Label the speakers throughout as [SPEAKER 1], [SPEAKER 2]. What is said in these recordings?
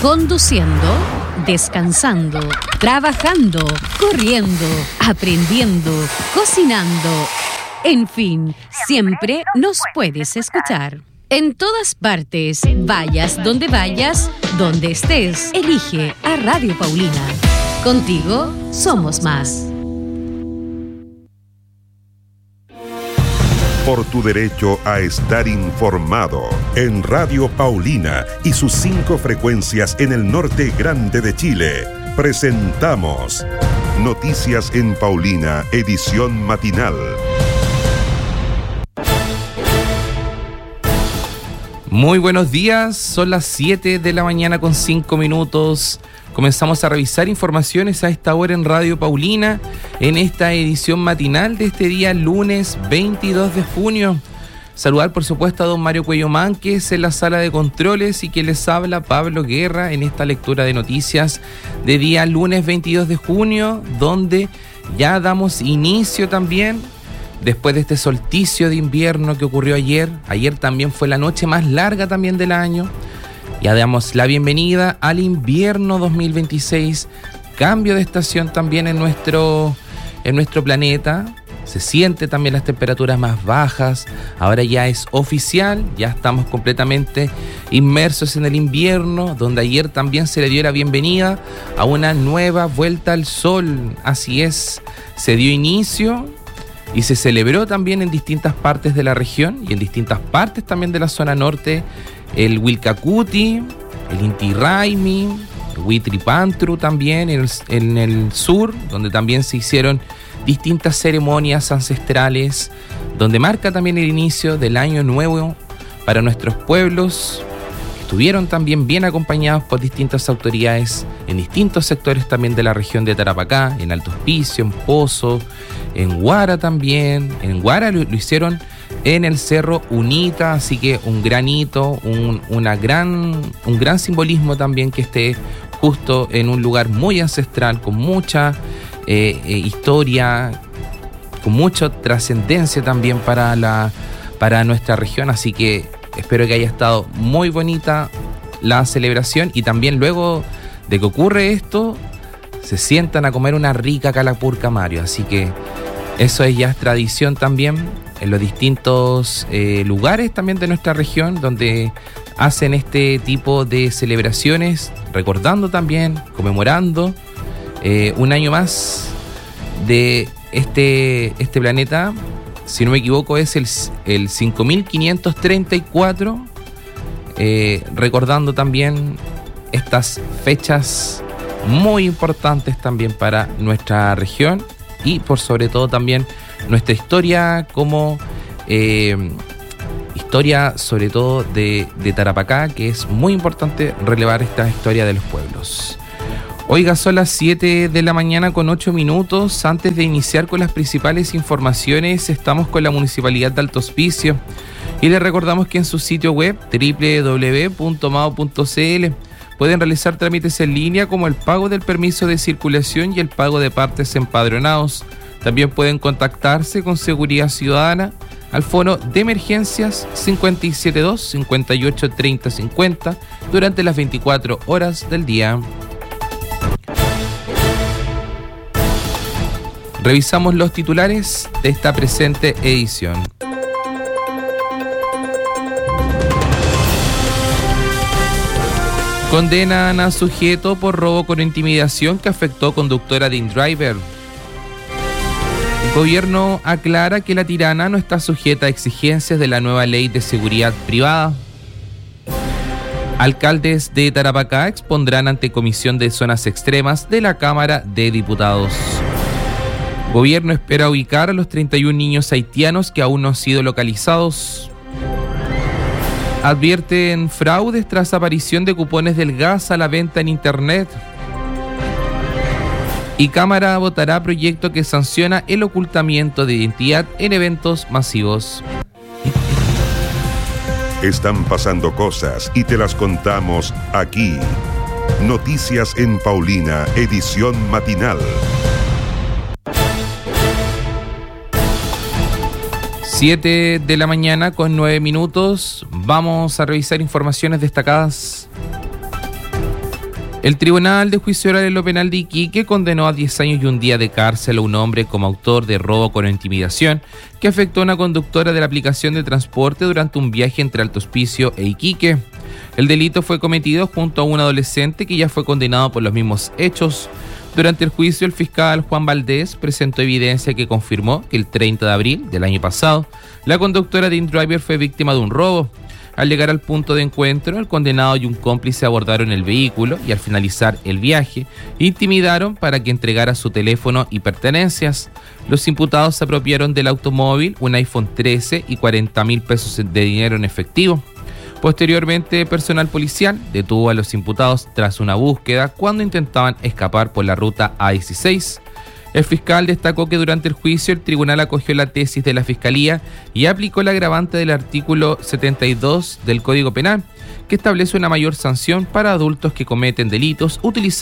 [SPEAKER 1] Conduciendo, descansando, trabajando, corriendo, aprendiendo, cocinando. En fin, siempre nos puedes escuchar. En todas partes, vayas, donde estés, elige a Radio Paulina. Contigo somos más.
[SPEAKER 2] Por tu derecho a estar informado, en Radio Paulina y sus 5 frecuencias en el norte grande de Chile, presentamos Noticias en Paulina, edición matinal.
[SPEAKER 3] Muy buenos días, son las 7 de la mañana con 5 minutos. Comenzamos a revisar informaciones a esta hora en Radio Paulina, en esta edición matinal de este día lunes 22 de junio. Saludar por supuesto a don Mario Cuello Mánquez en la sala de controles y quien les habla, Pablo Guerra, en esta lectura de noticias de día lunes 22 de junio, donde ya damos inicio también. Después de este solsticio de invierno que ocurrió ayer también fue la noche más larga también del año. Ya damos la bienvenida al invierno 2026, cambio de estación también en nuestro planeta. Se siente también las temperaturas más bajas, ahora ya es oficial, ya estamos completamente inmersos en el invierno, donde ayer también se le dio la bienvenida a una nueva vuelta al sol. Así es, se dio inicio y se celebró también en distintas partes de la región y en distintas partes también de la zona norte, el Wilcacuti, el Inti Raymi, el Huitripantru también en el sur, donde también se hicieron distintas ceremonias ancestrales, donde marca también el inicio del año nuevo para nuestros pueblos. Estuvieron también bien acompañados por distintas autoridades en distintos sectores también de la región de Tarapacá, en Alto Hospicio, en Pozo, en Huara también. En Huara lo hicieron en el Cerro Unita, así que un gran hito, un gran simbolismo también que esté justo en un lugar muy ancestral, con mucha historia, con mucha trascendencia también para nuestra región, así que espero que haya estado muy bonita la celebración y también luego de que ocurre esto, se sientan a comer una rica calapurca, Mario, así que eso ya es tradición también en los distintos lugares también de nuestra región donde hacen este tipo de celebraciones, recordando también, conmemorando un año más de este planeta. Si no me equivoco es el 5534, recordando también estas fechas muy importantes también para nuestra región y por sobre todo también nuestra historia como historia sobre todo de Tarapacá, que es muy importante relevar esta historia de los pueblos. Oiga, son las 7 de la mañana con 8 minutos. Antes de iniciar con las principales informaciones, estamos con la Municipalidad de Alto Hospicio y les recordamos que en su sitio web www.mao.cl pueden realizar trámites en línea como el pago del permiso de circulación y el pago de partes empadronados. También pueden contactarse con Seguridad Ciudadana al fono de emergencias 572-583050 durante las 24 horas del día. Revisamos los titulares de esta presente edición. Condenan a sujeto por robo con intimidación que afectó conductora de InDriver. El gobierno aclara que La Tirana no está sujeta a exigencias de la nueva ley de seguridad privada. Alcaldes de Tarapacá expondrán ante Comisión de Zonas Extremas de la Cámara de Diputados. Gobierno espera ubicar a los 31 niños haitianos que aún no han sido localizados. Advierten fraudes tras aparición de cupones del gas a la venta en internet. Y Cámara votará proyecto que sanciona el ocultamiento de identidad en eventos masivos.
[SPEAKER 2] Están pasando cosas y te las contamos aquí. Noticias en Paulina, edición matinal.
[SPEAKER 3] 7 de la mañana con 9 minutos. Vamos a revisar informaciones destacadas El Tribunal de Juicio Oral en lo Penal de Iquique condenó a 10 años y un día de cárcel a un hombre como autor de robo con intimidación que afectó a una conductora de la aplicación de transporte durante un viaje entre Alto Hospicio e Iquique. El delito fue cometido junto a un adolescente que ya fue condenado por los mismos hechos. Durante el juicio, el fiscal Juan Valdés presentó evidencia que confirmó que el 30 de abril del año pasado, la conductora de InDriver fue víctima de un robo. Al llegar al punto de encuentro, el condenado y un cómplice abordaron el vehículo y al finalizar el viaje, intimidaron para que entregara su teléfono y pertenencias. Los imputados se apropiaron del automóvil, un iPhone 13 y 40.000 pesos de dinero en efectivo. Posteriormente, personal policial detuvo a los imputados tras una búsqueda cuando intentaban escapar por la ruta A16. El fiscal destacó que durante el juicio el tribunal acogió la tesis de la Fiscalía y aplicó el agravante del artículo 72 del Código Penal, que establece una mayor sanción para adultos que cometen delitos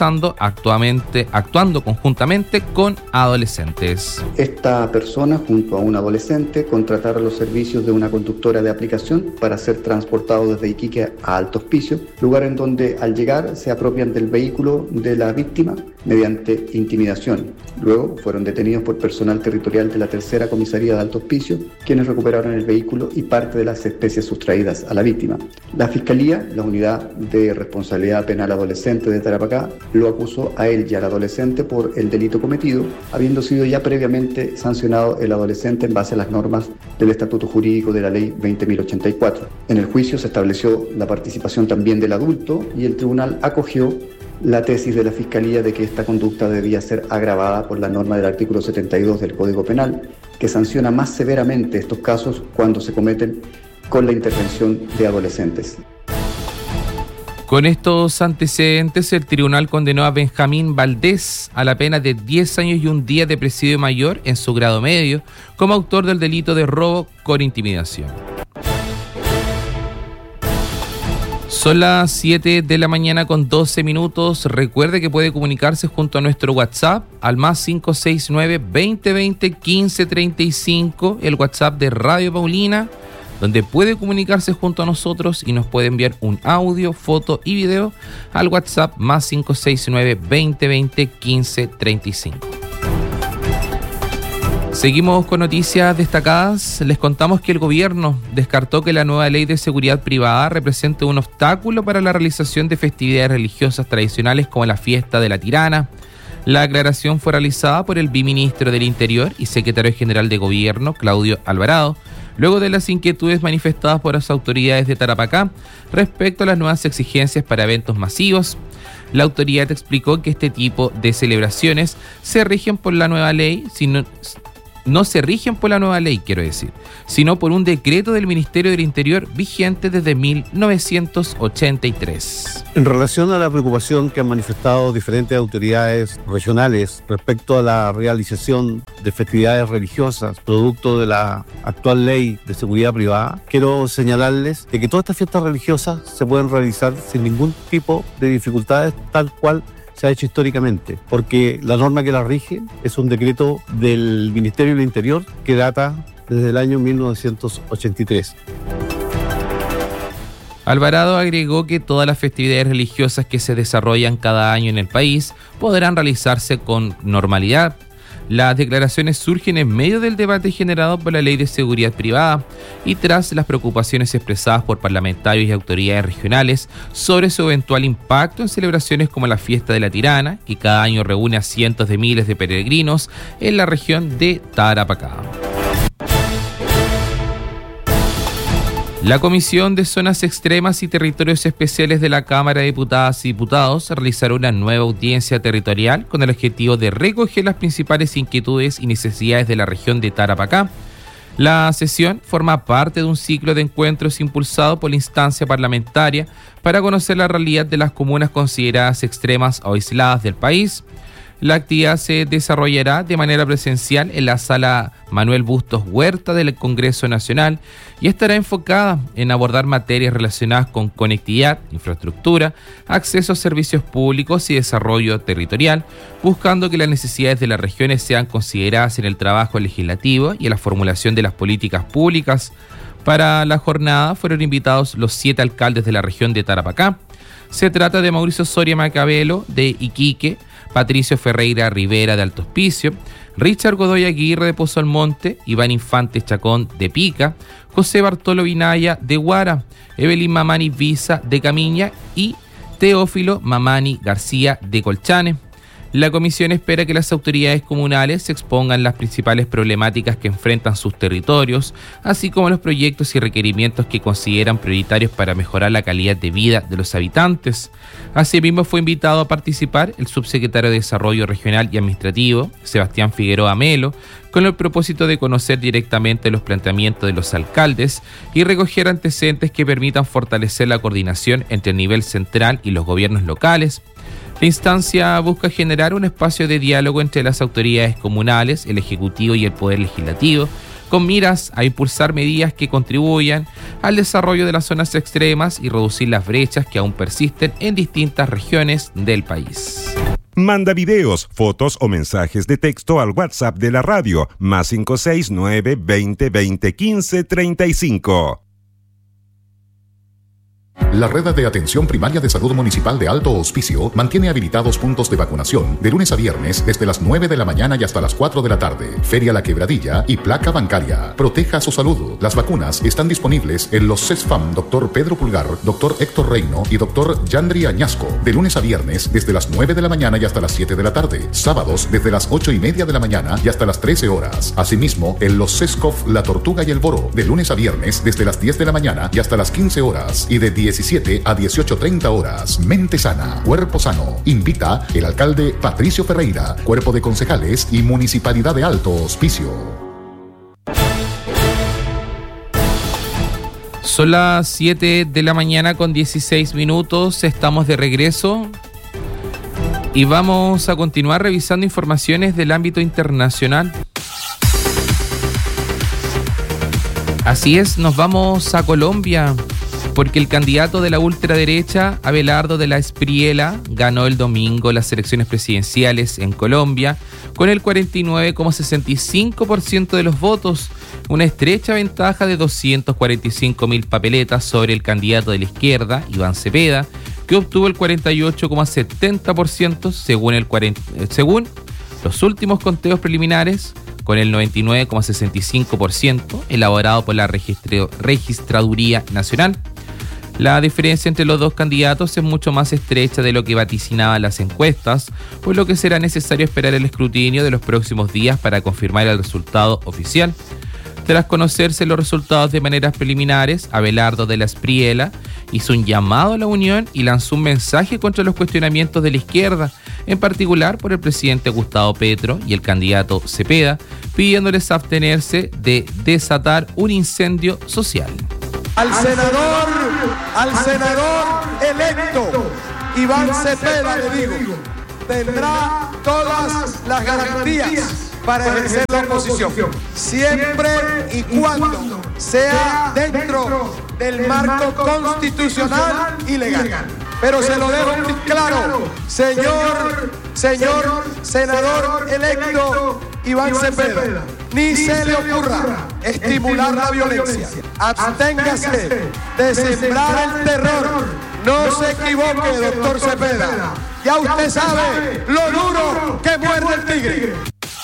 [SPEAKER 3] actuando conjuntamente con adolescentes.
[SPEAKER 4] Esta persona, junto a un adolescente, contrataron los servicios de una conductora de aplicación para ser transportado desde Iquique a Alto Hospicio, lugar en donde al llegar se apropian del vehículo de la víctima mediante intimidación. Luego fueron detenidos por personal territorial de la Tercera Comisaría de Alto Hospicio, quienes recuperaron el vehículo y parte de las especies sustraídas a la víctima. La Fiscalía, la Unidad de Responsabilidad Penal Adolescente de Tarapacá, lo acusó a él y al adolescente por el delito cometido, habiendo sido ya previamente sancionado el adolescente en base a las normas del Estatuto Jurídico de la Ley 20.084. En el juicio se estableció la participación también del adulto y el tribunal acogió la tesis de la Fiscalía de que esta conducta debía ser agravada por la norma del artículo 72 del Código Penal, que sanciona más severamente estos casos cuando se cometen con la intervención de adolescentes.
[SPEAKER 3] Con estos antecedentes, el tribunal condenó a Benjamín Valdés a la pena de 10 años y un día de presidio mayor en su grado medio como autor del delito de robo con intimidación. Son las 7 de la mañana con 12 minutos. Recuerde que puede comunicarse junto a nuestro WhatsApp al más 569-2020-1535, el WhatsApp de Radio Paulina, donde puede comunicarse junto a nosotros y nos puede enviar un audio, foto y video al WhatsApp más 569-2020-1535. Seguimos con noticias destacadas. Les contamos que el gobierno descartó que la nueva ley de seguridad privada represente un obstáculo para la realización de festividades religiosas tradicionales como la fiesta de la Tirana. La aclaración fue realizada por el viceministro del Interior y secretario general de Gobierno, Claudio Alvarado, luego de las inquietudes manifestadas por las autoridades de Tarapacá respecto a las nuevas exigencias para eventos masivos. La autoridad explicó que este tipo de celebraciones se rigen por la nueva ley, no se rigen por la nueva ley, sino por un decreto del Ministerio del Interior vigente desde 1983.
[SPEAKER 5] En relación a la preocupación que han manifestado diferentes autoridades regionales respecto a la realización de festividades religiosas producto de la actual ley de seguridad privada, quiero señalarles de que todas estas fiestas religiosas se pueden realizar sin ningún tipo de dificultades, tal cual se ha hecho históricamente, porque la norma que la rige es un decreto del Ministerio del Interior que data desde el año 1983.
[SPEAKER 3] Alvarado agregó que todas las festividades religiosas que se desarrollan cada año en el país podrán realizarse con normalidad. Las declaraciones surgen en medio del debate generado por la Ley de Seguridad Privada y tras las preocupaciones expresadas por parlamentarios y autoridades regionales sobre su eventual impacto en celebraciones como la Fiesta de la Tirana, que cada año reúne a cientos de miles de peregrinos en la región de Tarapacá. La Comisión de Zonas Extremas y Territorios Especiales de la Cámara de Diputadas y Diputados realizará una nueva audiencia territorial con el objetivo de recoger las principales inquietudes y necesidades de la región de Tarapacá. La sesión forma parte de un ciclo de encuentros impulsado por la instancia parlamentaria para conocer la realidad de las comunas consideradas extremas o aisladas del país. La actividad se desarrollará de manera presencial en la sala Manuel Bustos Huerta del Congreso Nacional y estará enfocada en abordar materias relacionadas con conectividad, infraestructura, acceso a servicios públicos y desarrollo territorial, buscando que las necesidades de las regiones sean consideradas en el trabajo legislativo y en la formulación de las políticas públicas. Para la jornada fueron invitados los 7 alcaldes de la región de Tarapacá. Se trata de Mauricio Soria Macabelo, de Iquique, Patricio Ferreira Rivera, de Alto Hospicio, Richard Godoy Aguirre, de Pozo Almonte, Iván Infante Chacón, de Pica, José Bartolo Vinaya, de Guara, Evelyn Mamani Visa, de Camiña y Teófilo Mamani García, de Colchane. La comisión espera que las autoridades comunales expongan las principales problemáticas que enfrentan sus territorios, así como los proyectos y requerimientos que consideran prioritarios para mejorar la calidad de vida de los habitantes. Asimismo, fue invitado a participar el subsecretario de Desarrollo Regional y Administrativo, Sebastián Figueroa Melo, con el propósito de conocer directamente los planteamientos de los alcaldes y recoger antecedentes que permitan fortalecer la coordinación entre el nivel central y los gobiernos locales. La instancia busca generar un espacio de diálogo entre las autoridades comunales, el Ejecutivo y el Poder Legislativo, con miras a impulsar medidas que contribuyan al desarrollo de las zonas extremas y reducir las brechas que aún persisten en distintas regiones del país.
[SPEAKER 2] Manda videos, fotos o mensajes de texto al WhatsApp de la radio, +569 20 20 15 35.
[SPEAKER 6] La Red de Atención Primaria de Salud Municipal de Alto Hospicio mantiene habilitados puntos de vacunación de lunes a viernes desde las 9 de la mañana y hasta las 4 de la tarde. Feria La Quebradilla y Placa Bancaria. Proteja su salud. Las vacunas están disponibles en los CESFAM Dr. Pedro Pulgar, Dr. Héctor Reino y Dr. Yandri Añasco, de lunes a viernes desde las 9 de la mañana y hasta las 7 de la tarde. Sábados desde las 8:30 de la mañana y hasta las 13 horas. Asimismo, en los CESCOF La Tortuga y el Boro, de lunes a viernes desde las 10 de la mañana y hasta las 15 horas y de 17 a 18:30 horas. Mente sana, cuerpo sano. Invita el alcalde Patricio Ferreira, cuerpo de concejales y Municipalidad de Alto Hospicio.
[SPEAKER 3] Son las 7 de la mañana con 16 minutos. Estamos de regreso y vamos a continuar revisando informaciones del ámbito internacional. Así es, nos vamos a Colombia, porque el candidato de la ultraderecha, Abelardo de la Espriella, ganó el domingo las elecciones presidenciales en Colombia con el 49,65% de los votos, una estrecha ventaja de 245.000 papeletas sobre el candidato de la izquierda, Iván Cepeda, que obtuvo el 48,70% según los últimos conteos preliminares, con el 99,65% elaborado por la Registraduría Nacional. La diferencia entre los dos candidatos es mucho más estrecha de lo que vaticinaban las encuestas, por lo que será necesario esperar el escrutinio de los próximos días para confirmar el resultado oficial. Tras conocerse los resultados de maneras preliminares, Abelardo de la Espriella hizo un llamado a la unión y lanzó un mensaje contra los cuestionamientos de la izquierda, en particular por el presidente Gustavo Petro y el candidato Cepeda, pidiéndoles abstenerse de desatar un incendio social.
[SPEAKER 7] Al senador electo Iván Cepeda le digo, tendrá todas las garantías para ejercer la oposición, siempre y cuando sea dentro del marco constitucional y legal. Pero se lo dejo muy claro, señor senador electo Iván Cepeda, ni se le ocurra estimular la violencia. Absténgase de sembrar el terror. No se equivoque, doctor Cepeda. Ya usted sabe lo duro que muerde el tigre.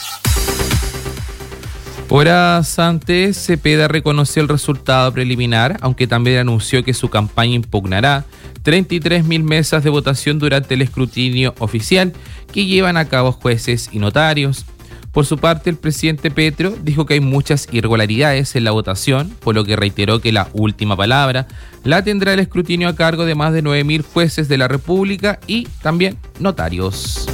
[SPEAKER 3] Horas antes, Cepeda reconoció el resultado preliminar, aunque también anunció que su campaña impugnará 33.000 mesas de votación durante el escrutinio oficial que llevan a cabo jueces y notarios. Por su parte, el presidente Petro dijo que hay muchas irregularidades en la votación, por lo que reiteró que la última palabra la tendrá el escrutinio a cargo de más de 9.000 jueces de la República y también notarios.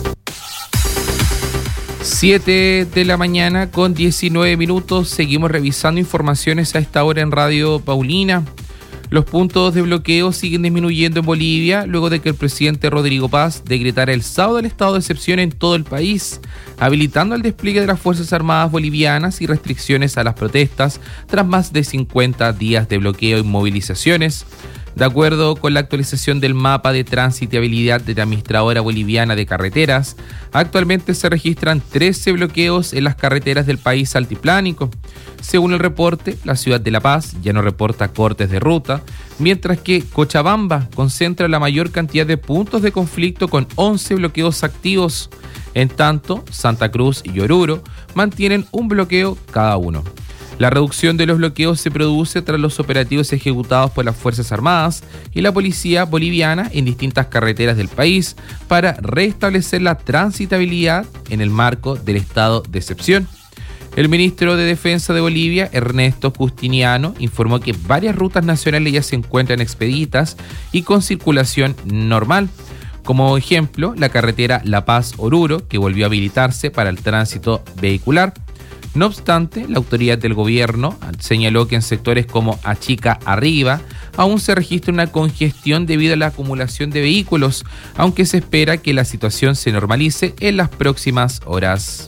[SPEAKER 3] 7 de la mañana con 19 minutos. Seguimos revisando informaciones a esta hora en Radio Paulina. Los puntos de bloqueo siguen disminuyendo en Bolivia luego de que el presidente Rodrigo Paz decretara el sábado el estado de excepción en todo el país, habilitando el despliegue de las Fuerzas Armadas bolivianas y restricciones a las protestas tras más de 50 días de bloqueo y movilizaciones. De acuerdo con la actualización del mapa de transitabilidad de la Administradora Boliviana de Carreteras, actualmente se registran 13 bloqueos en las carreteras del país altiplánico. Según el reporte, la ciudad de La Paz ya no reporta cortes de ruta, mientras que Cochabamba concentra la mayor cantidad de puntos de conflicto con 11 bloqueos activos. En tanto, Santa Cruz y Oruro mantienen un bloqueo cada uno. La reducción de los bloqueos se produce tras los operativos ejecutados por las Fuerzas Armadas y la Policía Boliviana en distintas carreteras del país para restablecer la transitabilidad en el marco del estado de excepción. El ministro de Defensa de Bolivia, Ernesto Justiniano, informó que varias rutas nacionales ya se encuentran expeditas y con circulación normal. Como ejemplo, la carretera La Paz-Oruro, que volvió a habilitarse para el tránsito vehicular. No obstante, la autoridad del gobierno señaló que en sectores como Achica Arriba aún se registra una congestión debido a la acumulación de vehículos, aunque se espera que la situación se normalice en las próximas horas.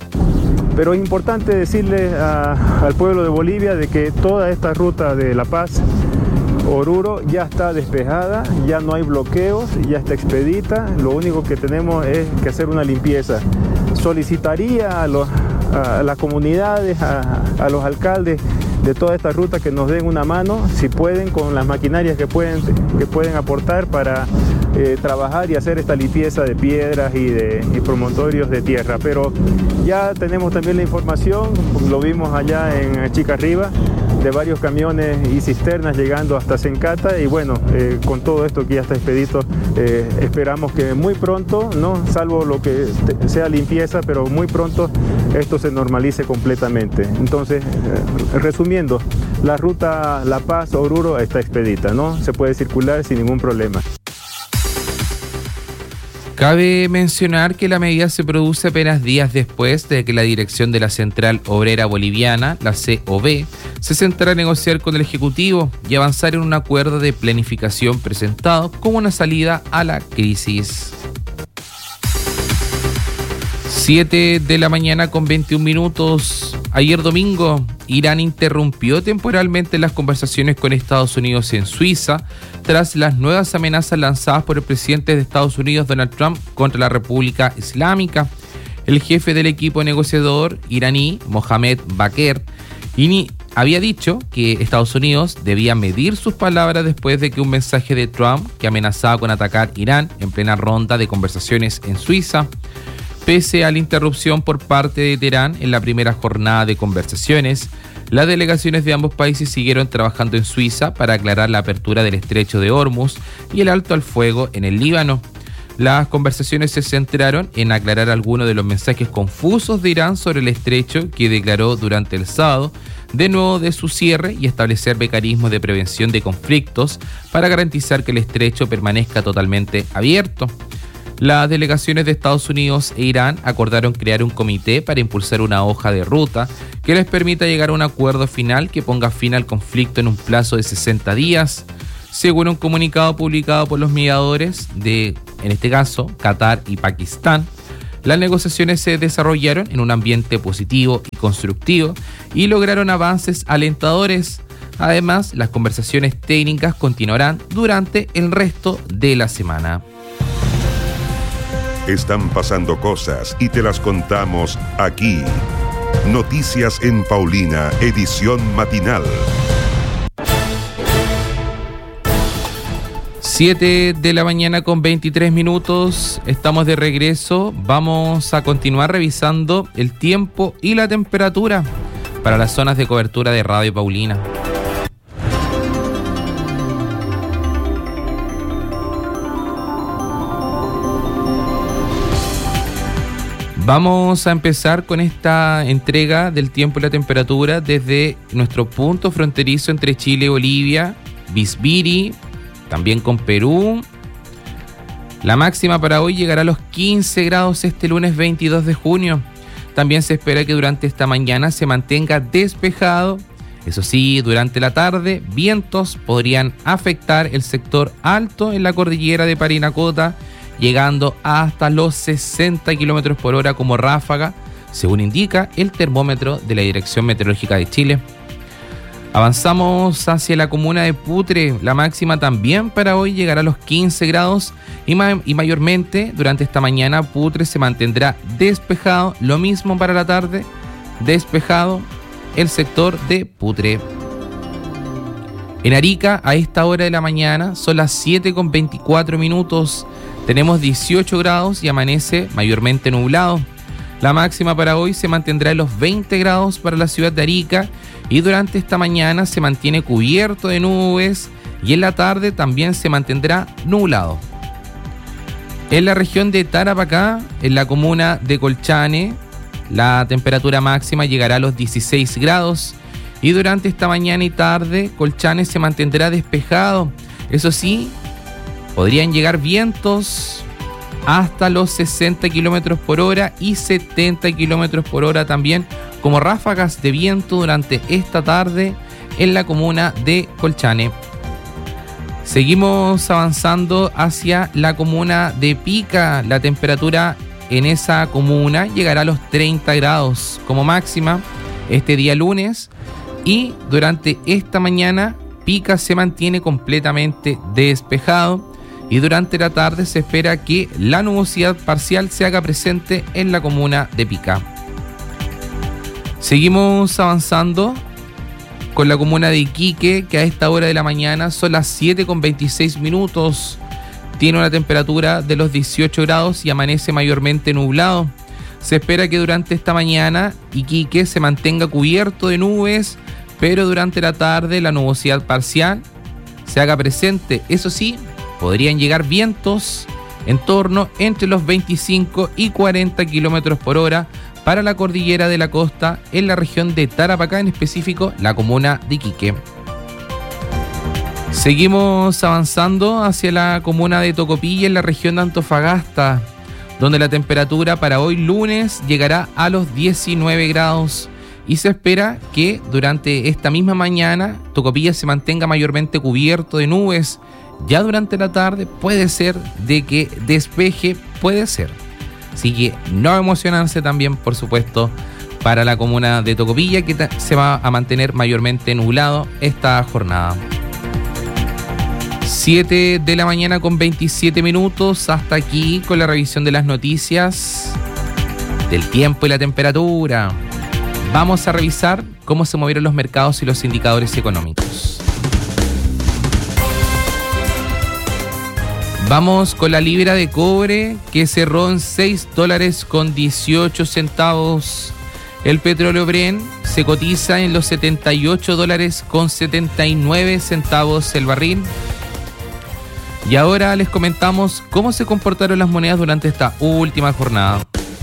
[SPEAKER 8] Pero es importante decirle al pueblo de Bolivia de que toda esta ruta de La Paz, Oruro, ya está despejada, ya no hay bloqueos, ya está expedita. Lo único que tenemos es que hacer una limpieza. Solicitaría a las comunidades, a los alcaldes de toda esta ruta que nos den una mano, si pueden, con las maquinarias que pueden aportar para trabajar y hacer esta limpieza de piedras y promontorios de tierra. Pero ya tenemos también la información, lo vimos allá en Chica Arriba, de varios camiones y cisternas llegando hasta Sencata, y bueno, con todo esto que ya está expedito, esperamos que muy pronto, ¿no?, salvo lo que sea limpieza, pero muy pronto esto se normalice completamente. Entonces, resumiendo, la ruta La Paz-Oruro está expedita, ¿no? Se puede circular sin ningún problema.
[SPEAKER 3] Cabe mencionar que la medida se produce apenas días después de que la dirección de la Central Obrera Boliviana, la COB, se sentara a negociar con el Ejecutivo y avanzar en un acuerdo de planificación presentado como una salida a la crisis. 7 de la mañana con 21 minutos. Ayer domingo, Irán interrumpió temporalmente las conversaciones con Estados Unidos en Suiza tras las nuevas amenazas lanzadas por el presidente de Estados Unidos, Donald Trump, contra la República Islámica. El jefe del equipo negociador iraní, Mohamed Bakr, había dicho que Estados Unidos debía medir sus palabras después de que un mensaje de Trump que amenazaba con atacar Irán en plena ronda de conversaciones en Suiza. Pese a la interrupción por parte de Teherán en la primera jornada de conversaciones, las delegaciones de ambos países siguieron trabajando en Suiza para aclarar la apertura del estrecho de Hormuz y el alto al fuego en el Líbano. Las conversaciones se centraron en aclarar algunos de los mensajes confusos de Irán sobre el estrecho que declaró durante el sábado, de nuevo de su cierre, y establecer mecanismos de prevención de conflictos para garantizar que el estrecho permanezca totalmente abierto. Las delegaciones de Estados Unidos e Irán acordaron crear un comité para impulsar una hoja de ruta que les permita llegar a un acuerdo final que ponga fin al conflicto en un plazo de 60 días. Según un comunicado publicado por los mediadores de, en este caso, Qatar y Pakistán, las negociaciones se desarrollaron en un ambiente positivo y constructivo y lograron avances alentadores. Además, las conversaciones técnicas continuarán durante el resto de la semana.
[SPEAKER 2] Están pasando cosas y te las contamos aquí. Noticias en Paulina, edición matinal.
[SPEAKER 3] 7 de la mañana con 23 minutos. Estamos de regreso. Vamos a continuar revisando el tiempo y la temperatura para las zonas de cobertura de Radio Paulina. Vamos a empezar con esta entrega del tiempo y la temperatura desde nuestro punto fronterizo entre Chile y Bolivia, Bisbiri, también con Perú. La máxima para hoy llegará a los 15 grados este lunes 22 de junio. También se espera que durante esta mañana se mantenga despejado. Eso sí, durante la tarde, vientos podrían afectar el sector alto en la cordillera de Parinacota, llegando hasta los 60 km por hora como ráfaga, según indica el termómetro de la Dirección Meteorológica de Chile. Avanzamos hacia la comuna de Putre. La máxima también para hoy llegará a los 15 grados y mayormente durante esta mañana Putre se mantendrá despejado. Lo mismo para la tarde, despejado el sector de Putre. En Arica, a esta hora de la mañana, son las 7:24 minutos. Tenemos 18 grados y amanece mayormente nublado. La máxima para hoy se mantendrá en los 20 grados para la ciudad de Arica y durante esta mañana se mantiene cubierto de nubes y en la tarde también se mantendrá nublado. En la región de Tarapacá, en la comuna de Colchane, la temperatura máxima llegará a los 16 grados y durante esta mañana y tarde Colchane se mantendrá despejado. Eso sí, podrían llegar vientos hasta los 60 kilómetros por hora y 70 kilómetros por hora también, como ráfagas de viento durante esta tarde en la comuna de Colchane. Seguimos avanzando hacia la comuna de Pica. La temperatura en esa comuna llegará a los 30 grados como máxima este día lunes y durante esta mañana Pica se mantiene completamente despejado. Y durante la tarde se espera que la nubosidad parcial se haga presente en la comuna de Pica. Seguimos avanzando con la comuna de Iquique, que a esta hora de la mañana son las 7:26 minutos. Tiene una temperatura de los 18 grados y amanece mayormente nublado. Se espera que durante esta mañana Iquique se mantenga cubierto de nubes, pero durante la tarde la nubosidad parcial se haga presente. Eso sí, podrían llegar vientos en torno entre los 25 y 40 kilómetros por hora para la cordillera de la costa en la región de Tarapacá, en específico la comuna de Iquique. Seguimos avanzando hacia la comuna de Tocopilla en la región de Antofagasta, donde la temperatura para hoy lunes llegará a los 19 grados y se espera que durante esta misma mañana Tocopilla se mantenga mayormente cubierto de nubes. Ya durante la tarde puede ser de que despeje, puede ser. Así que no emocionarse también, por supuesto, para la comuna de Tocopilla, que se va a mantener mayormente nublado esta jornada. 7 de la mañana con 27 minutos. Hasta aquí con la revisión de las noticias, del tiempo y la temperatura. Vamos a revisar cómo se movieron los mercados y los indicadores económicos. Vamos con la libra de cobre que cerró en $6.18. El petróleo Brent se cotiza en los $78.79 el barril. Y ahora les comentamos cómo se comportaron las monedas durante esta última jornada.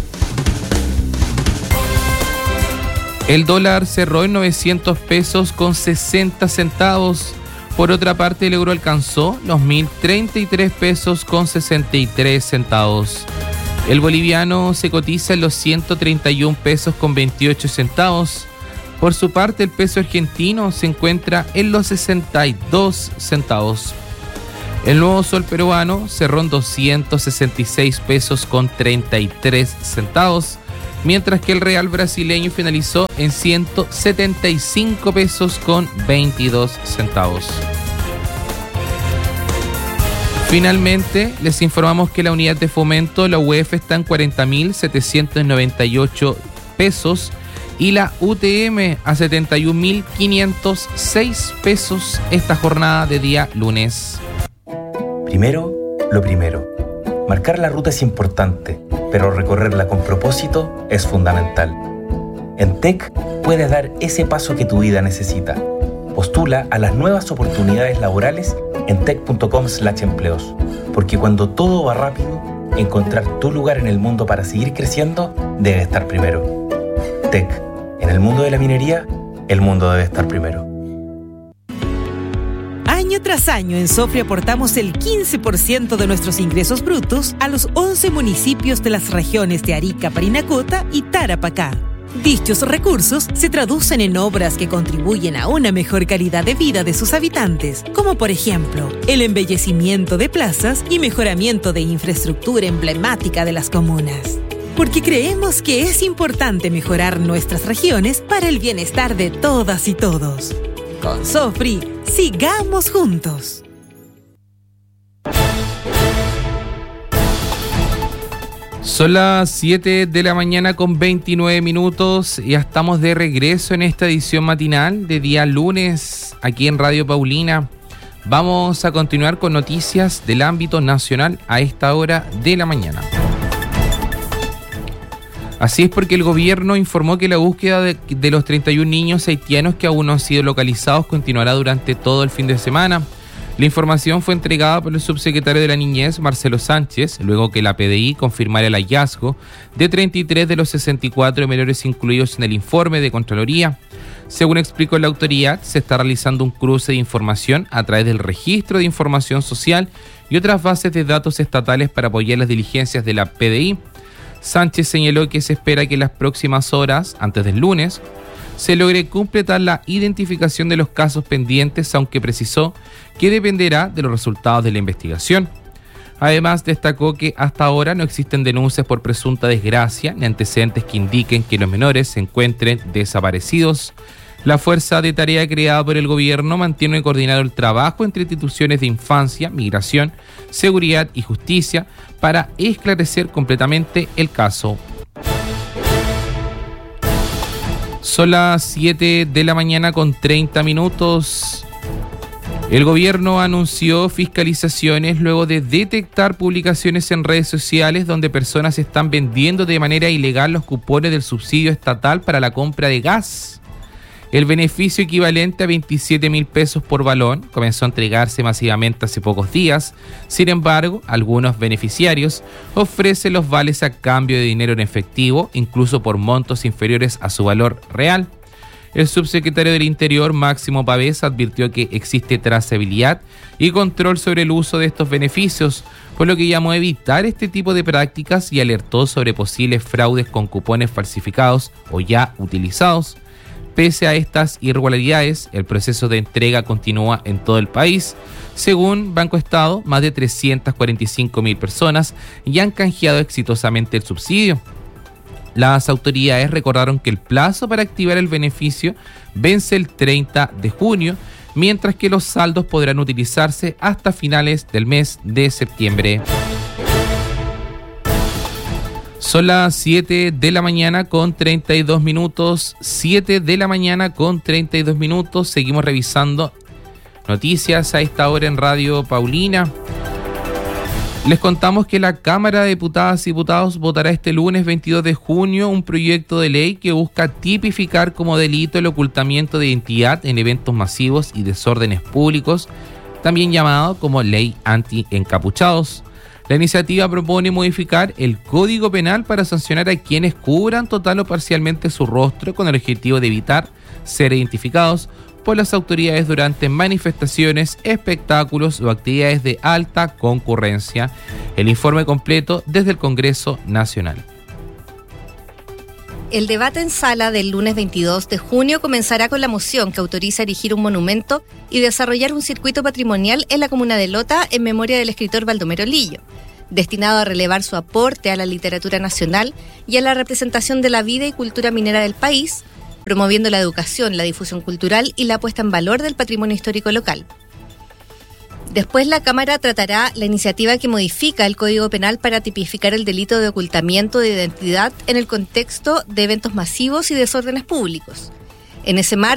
[SPEAKER 3] El dólar cerró en 900 pesos con 60 centavos. Por otra parte, el euro alcanzó los 1.033 pesos con 63 centavos. El boliviano se cotiza en los 131 pesos con 28 centavos. Por su parte, el peso argentino se encuentra en los 62 centavos. El nuevo sol peruano cerró en 266 pesos con 33 centavos, mientras que el real brasileño finalizó en 175 pesos con 22 centavos. Finalmente, les informamos que la unidad de fomento, la UF, está en 40.798 pesos y la UTM a 71.506 pesos esta jornada de día lunes.
[SPEAKER 9] Primero, lo primero. Marcar la ruta es importante, pero recorrerla con propósito es fundamental. En TEC puedes dar ese paso que tu vida necesita. Postula a las nuevas oportunidades laborales en tec.com/empleos, porque cuando todo va rápido, encontrar tu lugar en el mundo para seguir creciendo debe estar primero. TEC, en el mundo de la minería, el mundo debe estar primero.
[SPEAKER 10] Año tras año en Sofri aportamos el 15% de nuestros ingresos brutos a los 11 municipios de las regiones de Arica, Parinacota y Tarapacá. Dichos recursos se traducen en obras que contribuyen a una mejor calidad de vida de sus habitantes, como por ejemplo, el embellecimiento de plazas y mejoramiento de infraestructura emblemática de las comunas. Porque creemos que es importante mejorar nuestras regiones para el bienestar de todas y todos. Con Sofri, sigamos juntos.
[SPEAKER 3] Son las 7 de la mañana con 29 minutos. Ya estamos de regreso en esta edición matinal de día lunes aquí en Radio Paulina. Vamos a continuar con noticias del ámbito nacional a esta hora de la mañana. Así es, porque el gobierno informó que la búsqueda de los 31 niños haitianos que aún no han sido localizados continuará durante todo el fin de semana. La información fue entregada por el subsecretario de la Niñez, Marcelo Sánchez, luego que la PDI confirmara el hallazgo de 33 de los 64 menores incluidos en el informe de Contraloría. Según explicó la autoridad, se está realizando un cruce de información a través del Registro de Información Social y otras bases de datos estatales para apoyar las diligencias de la PDI. Sánchez señaló que se espera que en las próximas horas, antes del lunes, se logre completar la identificación de los casos pendientes, aunque precisó que dependerá de los resultados de la investigación. Además, destacó que hasta ahora no existen denuncias por presunta desgracia ni antecedentes que indiquen que los menores se encuentren desaparecidos. La fuerza de tarea creada por el gobierno mantiene coordinado el trabajo entre instituciones de infancia, migración, seguridad y justicia para esclarecer completamente el caso. Son las 7 de la mañana con 30 minutos. El gobierno anunció fiscalizaciones luego de detectar publicaciones en redes sociales donde personas están vendiendo de manera ilegal los cupones del subsidio estatal para la compra de gas. El beneficio, equivalente a 27.000 pesos por balón, comenzó a entregarse masivamente hace pocos días. Sin embargo, algunos beneficiarios ofrecen los vales a cambio de dinero en efectivo, incluso por montos inferiores a su valor real. El subsecretario del Interior, Máximo Pavés, advirtió que existe trazabilidad y control sobre el uso de estos beneficios, por lo que llamó a evitar este tipo de prácticas y alertó sobre posibles fraudes con cupones falsificados o ya utilizados. Pese a estas irregularidades, el proceso de entrega continúa en todo el país. Según Banco Estado, más de 345.000 personas ya han canjeado exitosamente el subsidio. Las autoridades recordaron que el plazo para activar el beneficio vence el 30 de junio, mientras que los saldos podrán utilizarse hasta finales del mes de septiembre. Son las 7 de la mañana con 32 minutos. 7 de la mañana con 32 minutos. Seguimos revisando noticias a esta hora en Radio Paulina. Les contamos que la Cámara de Diputadas y Diputados votará este lunes 22 de junio un proyecto de ley que busca tipificar como delito el ocultamiento de identidad en eventos masivos y desórdenes públicos, también llamado como Ley Anti-Encapuchados. La iniciativa propone modificar el Código Penal para sancionar a quienes cubran total o parcialmente su rostro con el objetivo de evitar ser identificados por las autoridades durante manifestaciones, espectáculos o actividades de alta concurrencia. El informe completo desde el Congreso Nacional.
[SPEAKER 11] El debate en sala del lunes 22 de junio comenzará con la moción que autoriza erigir un monumento y desarrollar un circuito patrimonial en la comuna de Lota en memoria del escritor Baldomero Lillo, destinado a relevar su aporte a la literatura nacional y a la representación de la vida y cultura minera del país, promoviendo la educación, la difusión cultural y la puesta en valor del patrimonio histórico local. Después, la Cámara tratará la iniciativa que modifica el Código Penal para tipificar el delito de ocultamiento de identidad en el contexto de eventos masivos y desórdenes públicos. En ese marco,